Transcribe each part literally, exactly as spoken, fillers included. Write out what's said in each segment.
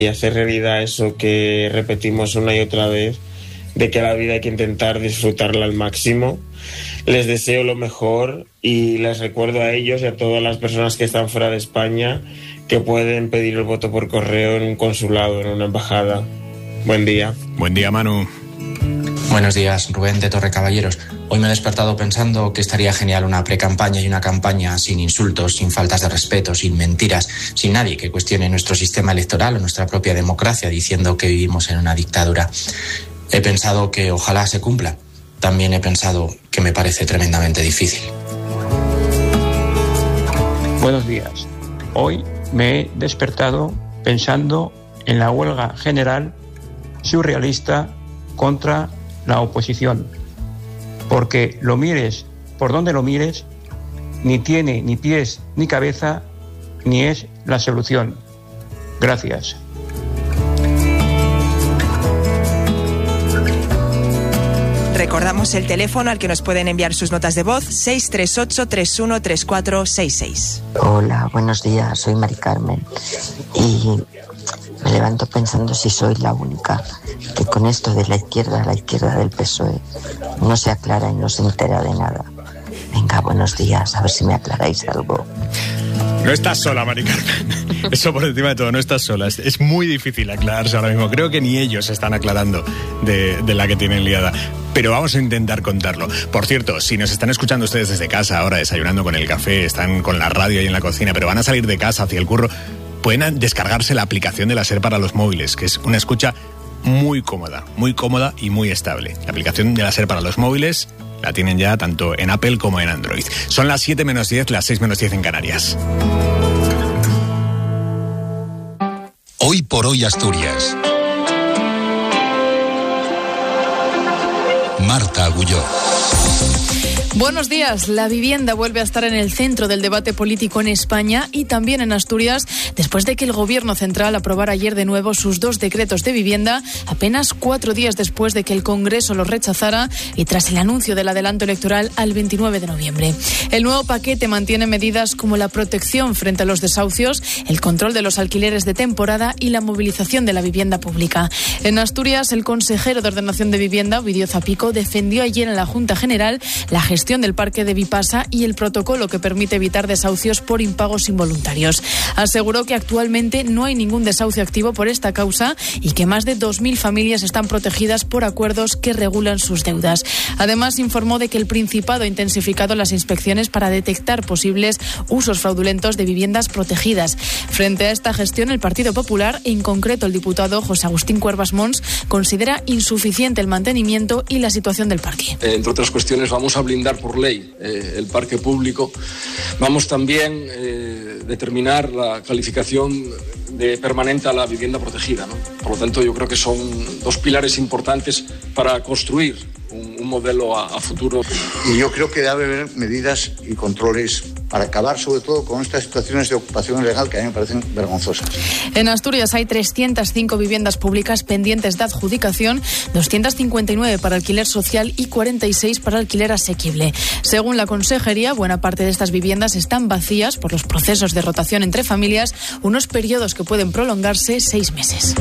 y hacer realidad eso que repetimos una y otra vez, de que la vida hay que intentar disfrutarla al máximo. Les deseo lo mejor y les recuerdo a ellos y a todas las personas que están fuera de España que pueden pedir el voto por correo en un consulado, en una embajada. Buen día. Buen día, Manu. Buenos días, Rubén de Torrecaballeros. Hoy me he despertado pensando que estaría genial una precampaña y una campaña sin insultos, sin faltas de respeto, sin mentiras, sin nadie que cuestione nuestro sistema electoral o nuestra propia democracia diciendo que vivimos en una dictadura. He pensado que ojalá se cumpla. También he pensado que me parece tremendamente difícil. Buenos días. Hoy me he despertado pensando en la huelga general surrealista contra la oposición. Porque lo mires por donde lo mires, ni tiene ni pies ni cabeza, ni es la solución. Gracias. Recordamos el teléfono al que nos pueden enviar sus notas de voz, seis tres ocho, tres uno tres cuatro seis seis. Hola, buenos días, soy Mari Carmen y me levanto pensando si soy la única que con esto de la izquierda, la izquierda del P S O E, no se aclara y no se entera de nada. Venga, buenos días, a ver si me aclaráis algo. No estás sola, Mari Carmen. Eso por encima de todo, no estás sola. Es, es muy difícil aclararse ahora mismo. Creo que ni ellos están aclarando de, de la que tienen liada. Pero vamos a intentar contarlo. Por cierto, si nos están escuchando ustedes desde casa ahora, desayunando con el café, están con la radio ahí en la cocina, pero van a salir de casa hacia el curro, pueden descargarse la aplicación de la SER para los móviles, que es una escucha muy cómoda, muy cómoda y muy estable. La aplicación de la SER para los móviles la tienen ya tanto en Apple como en Android. Son las siete menos diez, las seis menos diez en Canarias. Hoy por hoy Asturias. Marta Agulló. Buenos días. La vivienda vuelve a estar en el centro del debate político en España y también en Asturias, después de que el Gobierno central aprobara ayer de nuevo sus dos decretos de vivienda, apenas cuatro días después de que el Congreso los rechazara y tras el anuncio del adelanto electoral al veintinueve de noviembre. El nuevo paquete mantiene medidas como la protección frente a los desahucios, el control de los alquileres de temporada y la movilización de la vivienda pública. En Asturias, el consejero de Ordenación de Vivienda, Ovidio Zapico, defendió ayer en la Junta General la gestión del parque de Vipasa y el protocolo que permite evitar desahucios por impagos involuntarios. Aseguró que actualmente no hay ningún desahucio activo por esta causa y que más de dos mil familias están protegidas por acuerdos que regulan sus deudas. Además, informó de que el Principado ha intensificado las inspecciones para detectar posibles usos fraudulentos de viviendas protegidas. Frente a esta gestión, el Partido Popular, en concreto el diputado José Agustín Cuervas Mons, considera insuficiente el mantenimiento y la situación del parque. Eh, entre otras cuestiones, vamos a blindar por ley eh, el parque público. Vamos también a eh, determinar la calificación de permanente a la vivienda protegida, ¿no? Por lo tanto, yo creo que son dos pilares importantes para construir un, un modelo a, a futuro. Y yo creo que debe haber medidas y controles para acabar sobre todo con estas situaciones de ocupación ilegal que a mí me parecen vergonzosas. En Asturias hay trescientas cinco viviendas públicas pendientes de adjudicación, doscientas cincuenta y nueve para alquiler social y cuarenta y seis para alquiler asequible. Según la Consejería, buena parte de estas viviendas están vacías por los procesos de rotación entre familias, unos periodos que pueden prolongarse seis meses.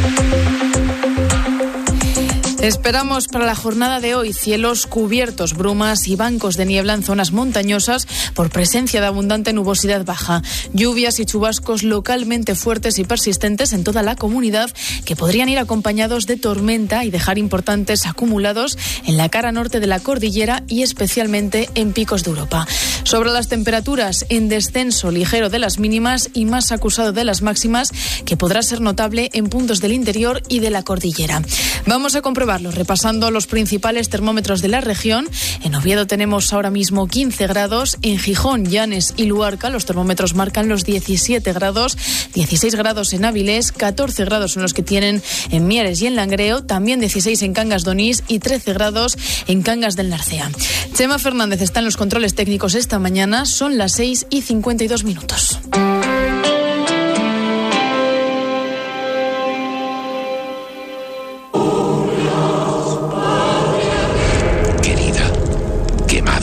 Esperamos para la jornada de hoy cielos cubiertos, brumas y bancos de niebla en zonas montañosas por presencia de abundante nubosidad baja. Lluvias y chubascos localmente fuertes y persistentes en toda la comunidad que podrían ir acompañados de tormenta y dejar importantes acumulados en la cara norte de la cordillera y especialmente en picos de Europa. Sobre las temperaturas, en descenso ligero de las mínimas y más acusado de las máximas, que podrá ser notable en puntos del interior y de la cordillera. Vamos a comprobar repasando los principales termómetros de la región. En Oviedo tenemos ahora mismo quince grados, en Gijón, Llanes y Luarca los termómetros marcan los diecisiete grados, dieciséis grados en Avilés, catorce grados son los que tienen en Mieres y en Langreo, también dieciséis en Cangas de Onís y trece grados en Cangas del Narcea. Chema Fernández está en los controles técnicos esta mañana, son las seis y cincuenta y dos minutos.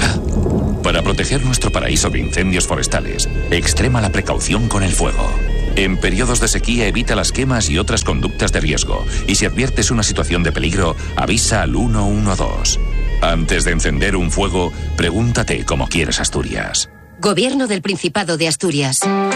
Para proteger nuestro paraíso de incendios forestales, extrema la precaución con el fuego. En periodos de sequía evita las quemas y otras conductas de riesgo. Y si adviertes una situación de peligro, avisa al uno uno dos. Antes de encender un fuego, pregúntate cómo quieres Asturias. Gobierno del Principado de Asturias.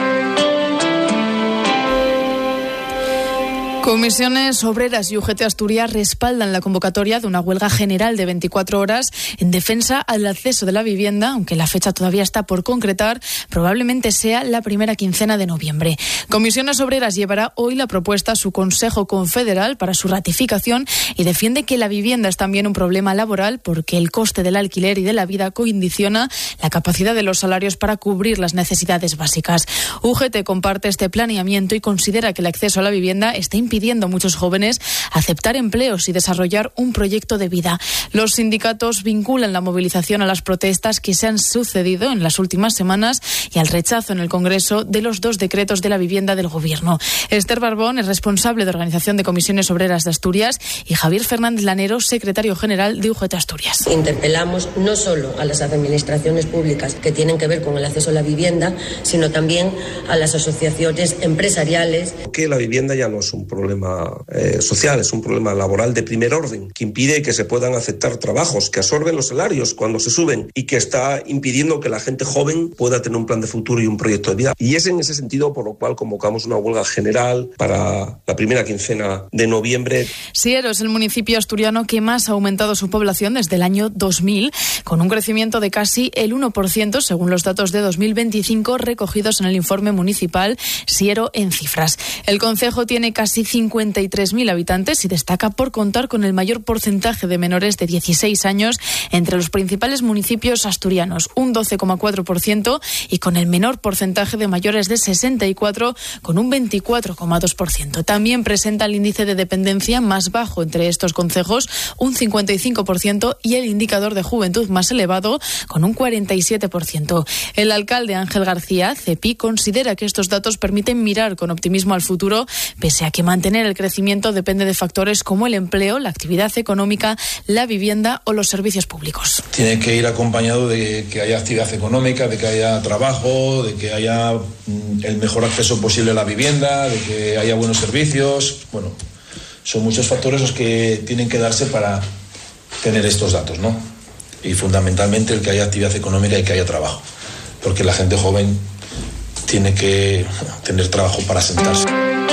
Comisiones Obreras y U G T Asturias respaldan la convocatoria de una huelga general de veinticuatro horas en defensa al acceso de la vivienda, aunque la fecha todavía está por concretar, probablemente sea la primera quincena de noviembre. Comisiones Obreras llevará hoy la propuesta a su Consejo Confederal para su ratificación y defiende que la vivienda es también un problema laboral porque el coste del alquiler y de la vida condiciona la capacidad de los salarios para cubrir las necesidades básicas. U G T comparte este planeamiento y considera que el acceso a la vivienda está impidiendo pidiendo a muchos jóvenes aceptar empleos y desarrollar un proyecto de vida. Los sindicatos vinculan la movilización a las protestas que se han sucedido en las últimas semanas y al rechazo en el Congreso de los dos decretos de la vivienda del Gobierno. Esther Barbón es responsable de Organización de Comisiones Obreras de Asturias y Javier Fernández Lanero, secretario general de U G T Asturias. Interpelamos no solo a las administraciones públicas que tienen que ver con el acceso a la vivienda, sino también a las asociaciones empresariales. Que la vivienda ya no es un problema eh, social, es un problema laboral de primer orden, que impide que se puedan aceptar trabajos, que absorben los salarios cuando se suben y que está impidiendo que la gente joven pueda tener un plan de futuro y un proyecto de vida. Y es en ese sentido por lo cual convocamos una huelga general para la primera quincena de noviembre. Siero es el municipio asturiano que más ha aumentado su población desde el año dos mil, con un crecimiento de casi el uno por ciento según los datos de dos mil veinticinco recogidos en el informe municipal Siero en cifras. El concejo tiene casi cincuenta y tres mil habitantes y destaca por contar con el mayor porcentaje de menores de dieciséis años entre los principales municipios asturianos, un doce coma cuatro por ciento, y con el menor porcentaje de mayores de sesenta y cuatro, con un veinticuatro coma dos por ciento. También presenta el índice de dependencia más bajo entre estos concejos, un cincuenta y cinco por ciento, y el indicador de juventud más elevado, con un cuarenta y siete por ciento. El alcalde Ángel García, CEPI, considera que estos datos permiten mirar con optimismo al futuro, pese a que mantener el crecimiento depende de factores como el empleo, la actividad económica, la vivienda o los servicios públicos. Tiene que ir acompañado de que haya actividad económica, de que haya trabajo, de que haya el mejor acceso posible a la vivienda, de que haya buenos servicios. Bueno, son muchos factores los que tienen que darse para tener estos datos, ¿no? Y fundamentalmente el que haya actividad económica y que haya trabajo, porque la gente joven tiene que tener trabajo para sentarse.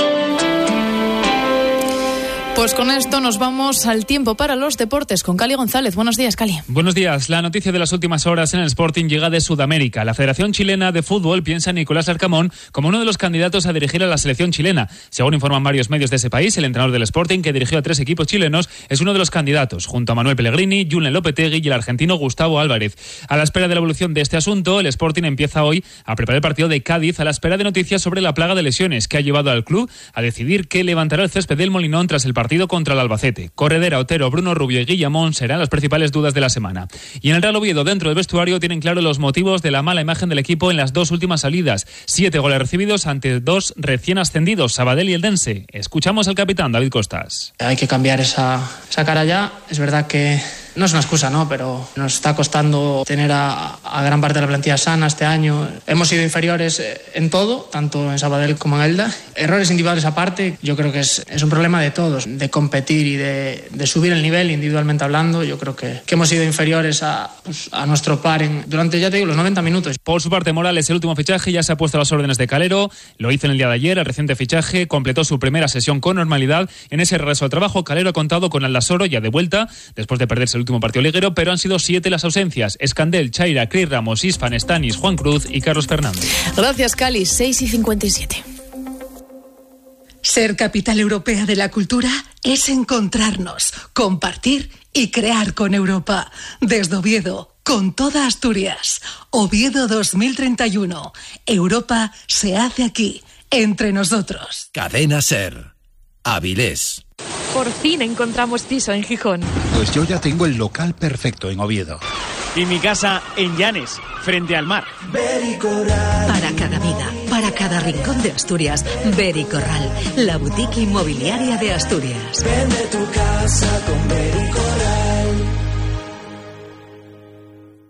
Pues con esto nos vamos al tiempo para los deportes con Cali González. Buenos días, Cali. Buenos días. La noticia de las últimas horas en el Sporting llega de Sudamérica. La Federación Chilena de Fútbol piensa en Nicolás Larcamón como uno de los candidatos a dirigir a la selección chilena. Según informan varios medios de ese país, el entrenador del Sporting, que dirigió a tres equipos chilenos, es uno de los candidatos, junto a Manuel Pellegrini, Julen Lopetegui y el argentino Gustavo Álvarez. A la espera de la evolución de este asunto, el Sporting empieza hoy a preparar el partido de Cádiz a la espera de noticias sobre la plaga de lesiones que ha llevado al club a decidir que levantará el césped del Molinón tras el partido contra el Albacete. Corredera, Otero, Bruno Rubio y Guillamón serán las principales dudas de la semana. Y en el Real Oviedo, dentro del vestuario, tienen claro los motivos de la mala imagen del equipo en las dos últimas salidas. Siete goles recibidos ante dos recién ascendidos, Sabadell y Eldense. Escuchamos al capitán David Costas. Hay que cambiar esa, esa cara ya. Es verdad que no es una excusa, ¿no? Pero nos está costando tener a, a gran parte de la plantilla sana este año. Hemos sido inferiores en todo, tanto en Sabadell como en Elda. Errores individuales aparte, yo creo que es, es un problema de todos, de competir y de, de subir el nivel individualmente hablando. Yo creo que, que hemos sido inferiores a, pues, a nuestro par en, durante, ya te digo, los noventa minutos. Por su parte, Morales, el último fichaje, ya se ha puesto a las órdenes de Calero. Lo hizo en el día de ayer, el reciente fichaje completó su primera sesión con normalidad. En ese regreso al trabajo, Calero ha contado con Aldasoro ya de vuelta, después de perderse el último partido liguero, pero han sido siete las ausencias: Escandel, Chaira, Cris Ramos, Isfan, Stanis, Juan Cruz y Carlos Fernández. Gracias, Cali. seis y cincuenta y siete. Ser capital europea de la cultura es encontrarnos, compartir y crear con Europa. Desde Oviedo, con toda Asturias. Oviedo dos mil treinta y uno. Europa se hace aquí, entre nosotros. Cadena SER. Avilés. Por fin encontramos piso en Gijón. Pues yo ya tengo el local perfecto en Oviedo. Y mi casa en Llanes, frente al mar. Para cada vida, para cada rincón de Asturias, Bericorral, la boutique inmobiliaria de Asturias. Vende tu casa con Bericorral.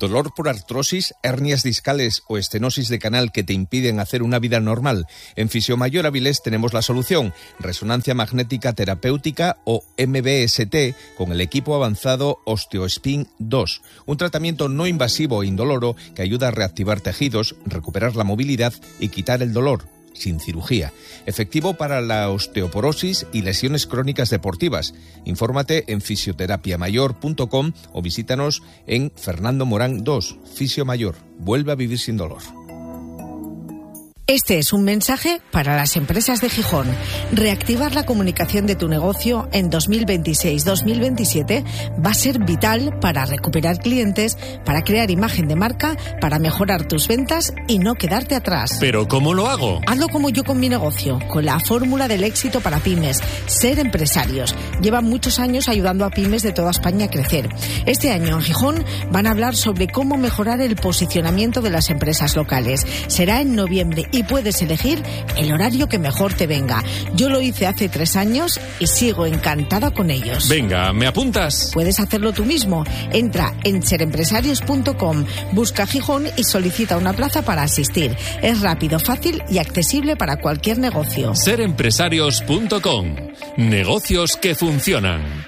¿Dolor por artrosis, hernias discales o estenosis de canal que te impiden hacer una vida normal? En Fisiomayor Avilés tenemos la solución. Resonancia magnética terapéutica o M B S T con el equipo avanzado OsteoSpin dos. Un tratamiento no invasivo e indoloro que ayuda a reactivar tejidos, recuperar la movilidad y quitar el dolor, sin cirugía. Efectivo para la osteoporosis y lesiones crónicas deportivas. Infórmate en fisioterapiamayor punto com o visítanos en Fernando Morán dos, Fisiomayor. Vuelve a vivir sin dolor. Este es un mensaje para las empresas de Gijón. Reactivar la comunicación de tu negocio en dos mil veintiséis dos mil veintisiete va a ser vital para recuperar clientes, para crear imagen de marca, para mejorar tus ventas y no quedarte atrás. ¿Pero cómo lo hago? Hazlo como yo con mi negocio, con la fórmula del éxito para pymes, Ser Empresarios. Llevan muchos años ayudando a pymes de toda España a crecer. Este año en Gijón van a hablar sobre cómo mejorar el posicionamiento de las empresas locales. Será en noviembre y puedes elegir el horario que mejor te venga. Yo lo hice hace tres años y sigo encantada con ellos. Venga, ¿me apuntas? Puedes hacerlo tú mismo. Entra en ser empresarios punto com, busca Gijón y solicita una plaza para asistir. Es rápido, fácil y accesible para cualquier negocio. ser empresarios punto com. Negocios que funcionan.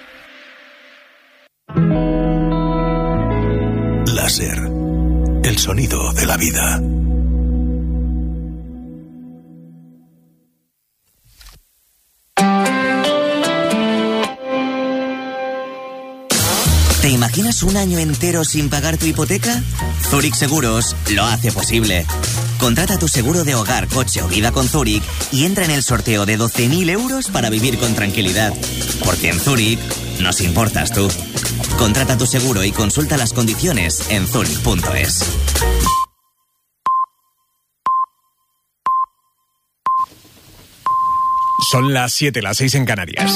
Láser. El sonido de la vida. ¿Te imaginas un año entero sin pagar tu hipoteca? Zurich Seguros lo hace posible. Contrata tu seguro de hogar, coche o vida con Zurich y entra en el sorteo de doce mil euros para vivir con tranquilidad. Porque en Zurich nos importas tú. Contrata tu seguro y consulta las condiciones en zurich punto es. Son las siete, las seis en Canarias.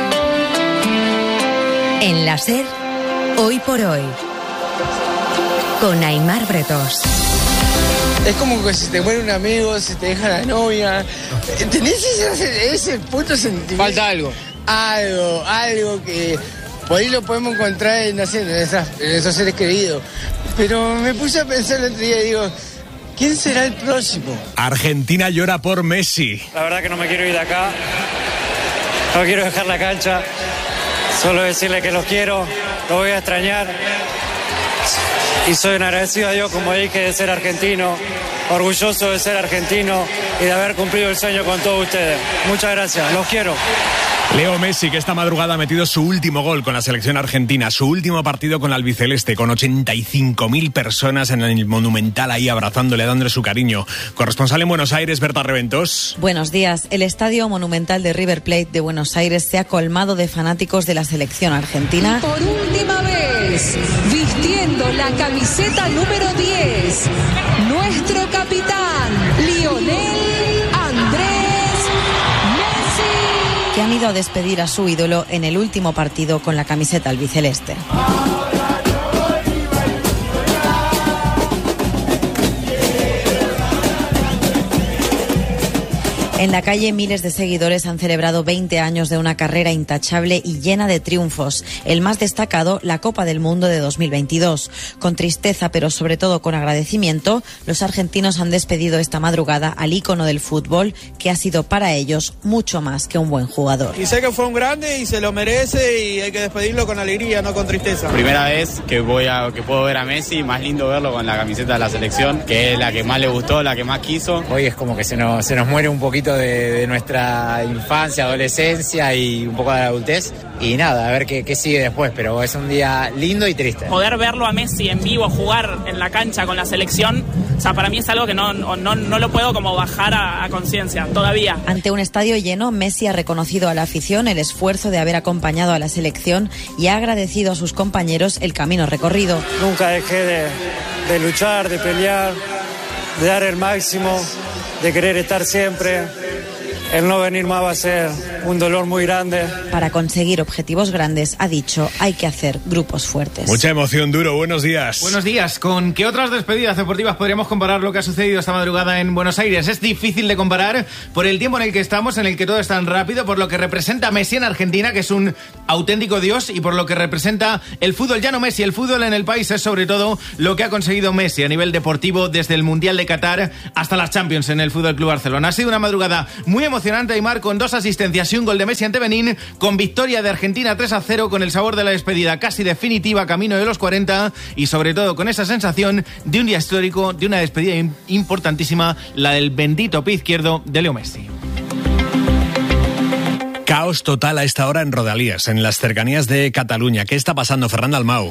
En la SER, hoy por hoy, con Aimar Bretos. Es como que si te muere un amigo, si te deja la novia. ¿Tenés ese, ese punto sentimiento? Falta algo. Algo, algo que por ahí lo podemos encontrar en, no sé, en, esas, en esos seres queridos. Pero me puse a pensar el otro día y digo, ¿quién será el próximo? Argentina llora por Messi. La verdad que no me quiero ir de acá. No quiero dejar la cancha. Solo decirle que los quiero, los voy a extrañar. Y soy un agradecido a Dios, como dije, de ser argentino, orgulloso de ser argentino y de haber cumplido el sueño con todos ustedes. Muchas gracias, los quiero. Leo Messi, que esta madrugada ha metido su último gol con la selección argentina, su último partido con la albiceleste, con ochenta y cinco mil personas en el Monumental ahí abrazándole, dándole su cariño. Corresponsal en Buenos Aires, Berta Reventos. Buenos días. El Estadio Monumental de River Plate de Buenos Aires se ha colmado de fanáticos de la selección argentina. Y por última vez, vistiendo la camiseta número diez, nuestro capitán, Lionel Andrés Messi, que han ido a despedir a su ídolo en el último partido con la camiseta albiceleste. En la calle, miles de seguidores han celebrado veinte años de una carrera intachable y llena de triunfos. El más destacado, la Copa del Mundo de dos mil veintidós. Con tristeza, pero sobre todo con agradecimiento, los argentinos han despedido esta madrugada al ícono del fútbol, que ha sido para ellos mucho más que un buen jugador. Y sé que fue un grande y se lo merece y hay que despedirlo con alegría, no con tristeza. Primera vez que voy a que puedo ver a Messi, más lindo verlo con la camiseta de la selección, que es la que más le gustó, la que más quiso. Hoy es como que se nos, se nos muere un poquito De, de nuestra infancia, adolescencia y un poco de la adultez. Y nada, a ver qué, qué sigue después, pero es un día lindo y triste. Poder verlo a Messi en vivo jugar en la cancha con la selección, o sea, para mí es algo que no, no, no lo puedo como bajar a, a conciencia todavía. Ante un estadio lleno, Messi ha reconocido a la afición el esfuerzo de haber acompañado a la selección y ha agradecido a sus compañeros el camino recorrido. Nunca dejé de, de luchar, de pelear, de dar el máximo, de querer estar siempre el no venir más va a ser un dolor muy grande. Para conseguir objetivos grandes, ha dicho, hay que hacer grupos fuertes. Mucha emoción, Duro. Buenos días. Buenos días. ¿Con qué otras despedidas deportivas podríamos comparar lo que ha sucedido esta madrugada en Buenos Aires? Es difícil de comparar por el tiempo en el que estamos, en el que todo es tan rápido, por lo que representa Messi en Argentina, que es un auténtico dios, y por lo que representa el fútbol. Ya no Messi, el fútbol en el país es sobre todo lo que ha conseguido Messi a nivel deportivo desde el Mundial de Qatar hasta las Champions en el Fútbol Club Barcelona. Ha sido una madrugada muy emocionante, Aimar, con dos asistencias y un gol de Messi ante Benín, con victoria de Argentina tres a cero, con el sabor de la despedida casi definitiva camino de los cuarenta y sobre todo con esa sensación de un día histórico, de una despedida importantísima, la del bendito pie izquierdo de Leo Messi. Caos total a esta hora en Rodalies, en las cercanías de Cataluña. ¿Qué está pasando, Fernando Almau?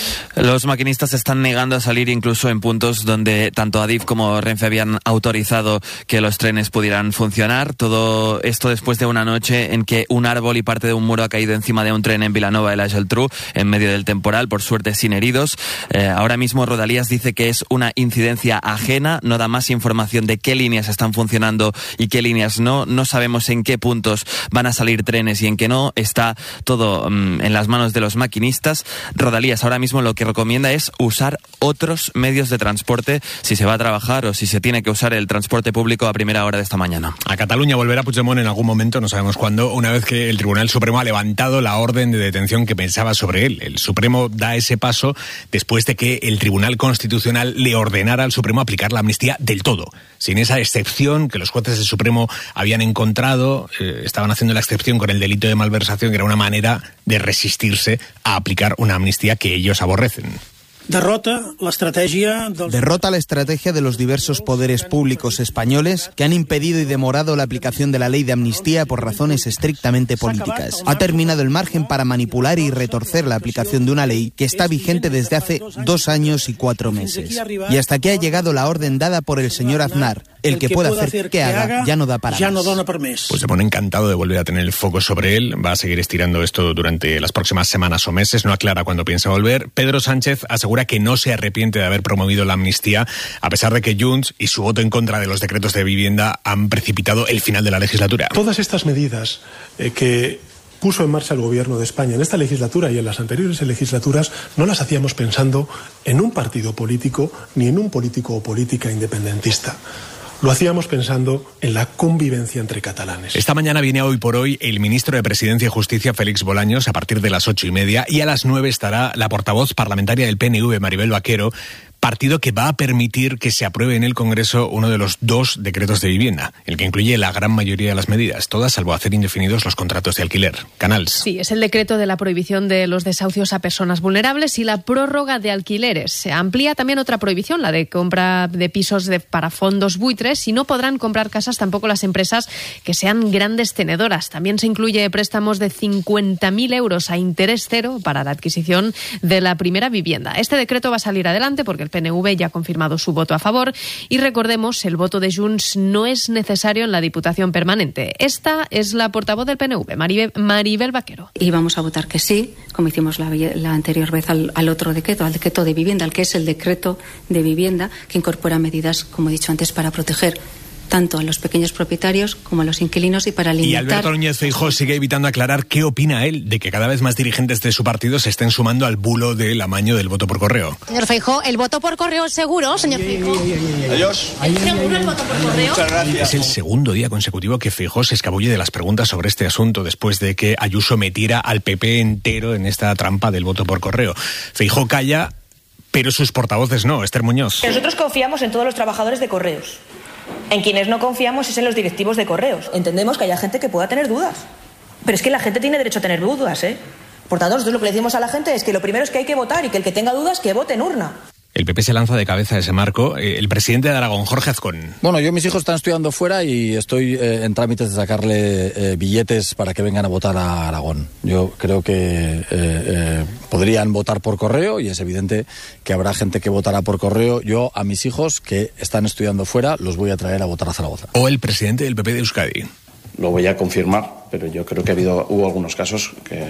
Los maquinistas se están negando a salir incluso en puntos donde tanto Adif como Renfe habían autorizado que los trenes pudieran funcionar. Todo esto después de una noche en que un árbol y parte de un muro ha caído encima de un tren en Vilanova de la Geltrú en medio del temporal, por suerte sin heridos. Eh, ahora mismo Rodalies dice que es una incidencia ajena, no da más información de qué líneas están funcionando y qué líneas no. No sabemos en qué puntos van a salir trenes y en qué no. Está todo um, en las manos de los maquinistas. Rodalies ahora mismo lo que recomienda es usar otros medios de transporte si se va a trabajar o si se tiene que usar el transporte público a primera hora de esta mañana. A Cataluña volverá Puigdemont en algún momento, no sabemos cuándo, una vez que el Tribunal Supremo ha levantado la orden de detención que pensaba sobre él. El Supremo da ese paso después de que el Tribunal Constitucional le ordenara al Supremo aplicar la amnistía del todo, sin esa excepción que los jueces del Supremo habían encontrado. Eh, estaban haciendo la excepción con el delito de malversación, que era una manera de resistirse a aplicar una amnistía que ellos aborrecen. Derrota la estrategia del... Derrota la estrategia de los diversos poderes públicos españoles que han impedido y demorado la aplicación de la ley de amnistía por razones estrictamente políticas. Ha terminado el margen para manipular y retorcer la aplicación de una ley que está vigente desde hace dos años y cuatro meses. Y hasta aquí ha llegado la orden dada por el señor Aznar. El que pueda hacer que haga ya no da para más. Pues se pone encantado de volver a tener el foco sobre él. Va a seguir estirando esto durante las próximas semanas o meses. No aclara cuándo piensa volver. Pedro Sánchez asegura que no se arrepiente de haber promovido la amnistía, a pesar de que Junts y su voto en contra de los decretos de vivienda han precipitado el final de la legislatura. Todas estas medidas eh, que puso en marcha el gobierno de España en esta legislatura y en las anteriores legislaturas no las hacíamos pensando en un partido político ni en un político o política independentista. Lo hacíamos pensando en la convivencia entre catalanes. Esta mañana viene Hoy por Hoy el ministro de Presidencia y Justicia, Félix Bolaños, a partir de las ocho y media, y a las nueve estará la portavoz parlamentaria del P N V, Maribel Vaquero, partido que va a permitir que se apruebe en el Congreso uno de los dos decretos de vivienda, el que incluye la gran mayoría de las medidas, todas salvo hacer indefinidos los contratos de alquiler. Canals. Sí, es el decreto de la prohibición de los desahucios a personas vulnerables y la prórroga de alquileres. Se amplía también otra prohibición, la de compra de pisos de, para fondos buitres, y no podrán comprar casas tampoco las empresas que sean grandes tenedoras. También se incluye préstamos de cincuenta mil euros a interés cero para la adquisición de la primera vivienda. Este decreto va a salir adelante porque el P N V ya ha confirmado su voto a favor y recordemos, el voto de Junts no es necesario en la Diputación Permanente. Esta es la portavoz del P N V, Maribel, Maribel Vaquero. Y vamos a votar que sí, como hicimos la, la anterior vez al, al otro decreto, al decreto de vivienda, al que es el decreto de vivienda, que incorpora medidas, como he dicho antes, para proteger tanto a los pequeños propietarios como a los inquilinos y para limitar... Y Alberto Núñez Feijóo sigue evitando aclarar qué opina él de que cada vez más dirigentes de su partido se estén sumando al bulo del amaño del voto por correo. Señor Feijóo, ¿el voto por correo es seguro, señor Feijóo? Adiós. ¿Es seguro el voto por correo? Muchas gracias. Es el segundo día consecutivo que Feijóo se escabulle de las preguntas sobre este asunto después de que Ayuso metiera al P P entero en esta trampa del voto por correo. Feijóo calla, pero sus portavoces no. Esther Muñoz. Nosotros confiamos en todos los trabajadores de correos. En quienes no confiamos es en los directivos de correos. Entendemos que haya gente que pueda tener dudas. Pero es que la gente tiene derecho a tener dudas, ¿eh? Por tanto, nosotros lo que le decimos a la gente es que lo primero es que hay que votar y que el que tenga dudas, que vote en urna. El P P se lanza de cabeza a ese marco. El presidente de Aragón, Jorge Azcón. Bueno, yo mis hijos están estudiando fuera y estoy eh, en trámites de sacarle eh, billetes para que vengan a votar a Aragón. Yo creo que eh, eh, podrían votar por correo y es evidente que habrá gente que votará por correo. Yo a mis hijos que están estudiando fuera los voy a traer a votar a Zaragoza. O el presidente del P P de Euskadi. Lo voy a confirmar, pero yo creo que ha habido, hubo algunos casos que...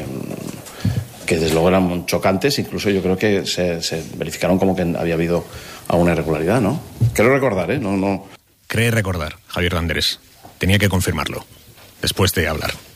que desde luego eran chocantes, incluso yo creo que se, se verificaron como que había habido alguna irregularidad, ¿no? Quiero recordar, ¿eh? No, no. Cree recordar, Javier de Andrés. Tenía que confirmarlo. después de hablar.